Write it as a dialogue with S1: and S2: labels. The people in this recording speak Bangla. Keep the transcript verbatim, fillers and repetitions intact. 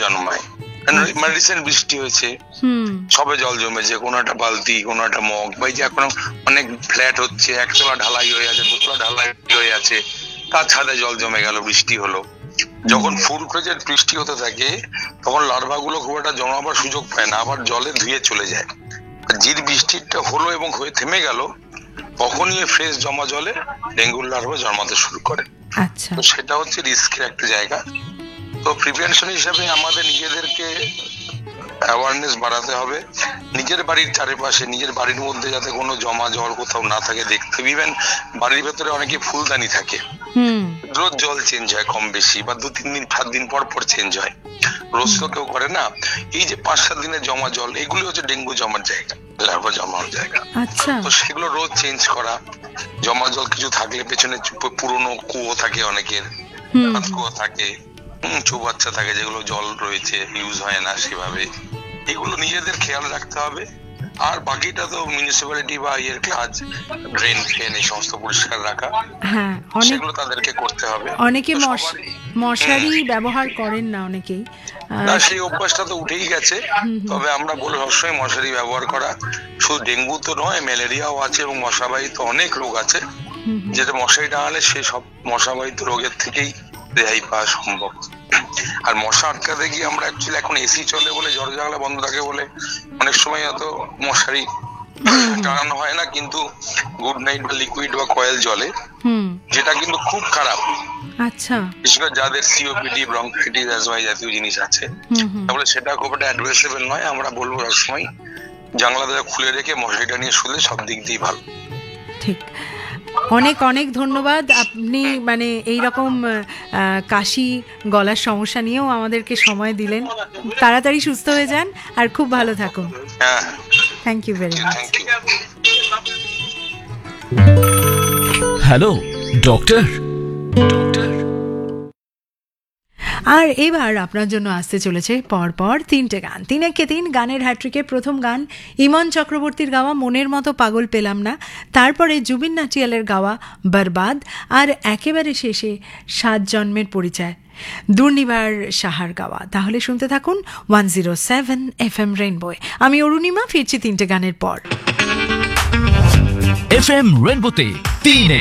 S1: জন্মায়। মানে রিসেন্ট বৃষ্টি হয়েছে, সবে জল জমেছে, কোনো একটা বালতি, কোনো একটা মগ, বা এই যে এখন অনেক ফ্ল্যাট হচ্ছে, একতলা ঢালাই হয়ে আছে, দুতলা ঢালাই হয়ে আছে, তার ছাদে জল জমে গেল, বৃষ্টি হলো। যখন ফুল ফ্লেজের বৃষ্টি হতে থাকে তখন লার্ভা গুলো খুব একটা জমাবার সুযোগ পায় না, আবার জলে ধুয়ে চলে যায়। যে বৃষ্টিটা হলো এবং হয়ে থেমে গেল, তখনই ফ্রেশ জমা জলে ডেঙ্গুর লার্ভা জন্মাতে শুরু করে।
S2: আচ্ছা,
S1: তো সেটা হচ্ছে রিস্কের একটা জায়গা। তো প্রিভেনশন হিসেবে আমাদের নিজেদেরকে অ্যাওয়ারনেস বাড়াতে হবে, নিজের বাড়ির চারিপাশে, নিজের বাড়ির মধ্যে যাতে কোনো জমা জল কোথাও না থাকে দেখতে। ইভেন বাড়ির ভেতরে অনেকে ফুলদানি থাকে, রোজ জল চেঞ্জ হয় কম বেশি, বা দু তিন দিন সাত দিন পর পর চেঞ্জ হয়, রোজ তো কেউ করে না। এই যে পাঁচ সাত দিনের জমা জল, এগুলো হচ্ছে ডেঙ্গু জমার জায়গা, লার্ভা জমার জায়গা। তো সেগুলো রোজ চেঞ্জ করা। জমা জল কিছু থাকলে পেছনে পুরোনো কুয়ো থাকে, অনেকের কুয়ো থাকে, চৌবাচ্চা থাকে, যেগুলো জল রয়েছে ইউজ হয় না সেভাবে, এগুলো নিজেদের খেয়াল রাখতে হবে। আর বাকিটা তো মিউনিসিপ্যালিটি বা ইয়ের কাজ, ড্রেন ফ্রেন এই সমস্ত পরিষ্কার রাখা,
S2: হ্যাঁ,
S1: সেগুলো তাদেরকে করতে হবে।
S2: অনেকে মশারি ব্যবহার করেন না, অনেকেই
S1: না, সেই অভ্যাসটা তো উঠেই গেছে। তবে আমরা বলি সবসময় মশারি ব্যবহার করা। শুধু ডেঙ্গু তো নয়, ম্যালেরিয়াও আছে এবং মশাবাহিত অনেক রোগ আছে, যেটা মশারি টাঙালে সেই সব মশাবাহিত রোগের থেকেই রেহাই পাওয়া সম্ভব। আর মশা আটকাতে গিয়ে আমরা অ্যাকচুয়ালি এখন এসি চলে বলে, দরজা জানলা বন্ধ থাকে বলে অনেক সময় অত মশারি টাঙানো হয় না, কিন্তু গুড নাইট বা লিকুইড বা কয়েল জলে, যেটা কিন্তু খুব খারাপ।
S2: আচ্ছা,
S1: বিশেষ করে যাদের সিওপিডি, ব্রঙ্কাইটিস, অ্যাজমা জাতীয় জিনিস আছে, তাহলে সেটা খুব একটা অ্যাডভাইসেবল নয়। আমরা বলবো সবসময় জানলা দরজা খুলে রেখে মশারিটা নিয়ে শুলে সব দিক দিয়ে ভালো।
S2: ঠিক, অনেক অনেক ধন্যবাদ। আপনি মানে এইরকম কাশি গলার সমস্যা নিয়েও আমাদেরকে সময় দিলেন। তাড়াতাড়ি সুস্থ হয়ে যান আর খুব ভালো থাকুন।
S1: হ্যাঁ,
S2: thank you very much.
S3: Hello doctor.
S2: আর এবার আপনার জন্য আসতে চলেছে পরপর তিনটে গান। তিনেকে তিন গানের হ্যাট্রিকের প্রথম গান ইমন চক্রবর্তীর গাওয়া মনের মতো পাগল পেলাম না, তারপরে জুবিন নাটিয়ালের গাওয়া বরবাদ, আর একেবারে শেষে সাত জন্মের পরিচয় দুর্নিবার সাহার গাওয়া। তাহলে শুনতে থাকুন one zero seven F M রেইনবোয়। আমি অরুণিমা, ফিরছি তিনটে গানের পর।
S3: এফ এম রেইনবোতে তিনে